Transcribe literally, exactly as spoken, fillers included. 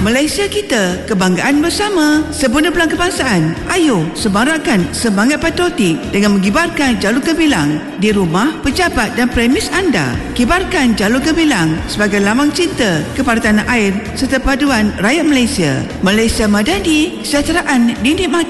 Malaysia kita, kebanggaan bersama. Sempurna Pelan Kebangsaan. Ayo semarakkan semangat patriotik dengan mengibarkan jalur gemilang di rumah, pejabat dan premis anda. Kibarkan jalur gemilang sebagai lambang cinta kepada tanah air serta paduan rakyat Malaysia. Malaysia madani, kesejahteraan dinikmati.